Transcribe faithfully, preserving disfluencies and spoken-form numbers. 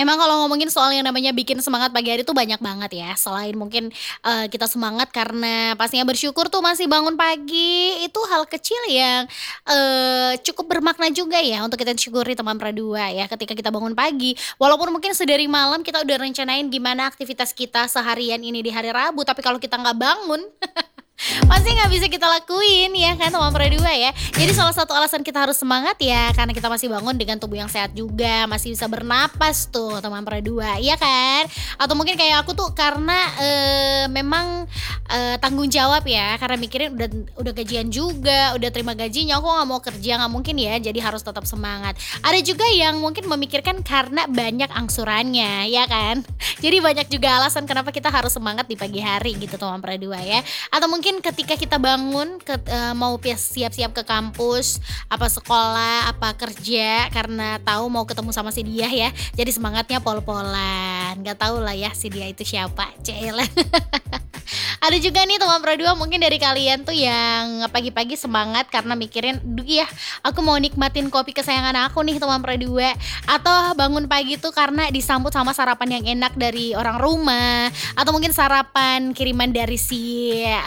Emang kalau ngomongin soal yang namanya bikin semangat pagi hari tuh banyak banget ya, selain mungkin, eee, kita semangat karena pastinya bersyukur tuh masih bangun pagi, itu hal kecil yang, eee, cukup bermakna juga ya untuk kita syukuri teman perdua ya, ketika kita bangun pagi. Walaupun mungkin sedari malam kita udah rencanain gimana aktivitas kita seharian ini di hari Rabu, tapi kalau kita nggak bangun, pasti nggak bisa kita lakuin ya kan teman dua ya. Jadi salah satu alasan kita harus semangat ya karena kita masih bangun dengan tubuh yang sehat juga, masih bisa bernapas tuh teman dua iya kan? Atau mungkin kayak aku tuh karena, eee, memang, eee, tanggung jawab ya, karena mikirin udah udah gajian juga, udah terima gajinya, aku nggak mau kerja, nggak mungkin ya, jadi harus tetap semangat. Ada juga yang mungkin memikirkan karena banyak angsurannya, ya kan? Jadi banyak juga alasan kenapa kita harus semangat di pagi hari gitu teman dua ya. Atau mungkin ketika kita bangun ket eee, mau pias siap-siap ke kampus, apa sekolah, apa kerja, karena tahu mau ketemu sama si dia ya, jadi semangatnya pol-polan, nggak tahu lah ya si dia itu siapa, cielah. Ada juga nih teman dua mungkin dari kalian tuh yang pagi-pagi semangat karena mikirin, "Duh ya, aku mau nikmatin kopi kesayangan aku nih," teman dua atau bangun pagi tuh karena disambut sama sarapan yang enak dari orang rumah, atau mungkin sarapan kiriman dari si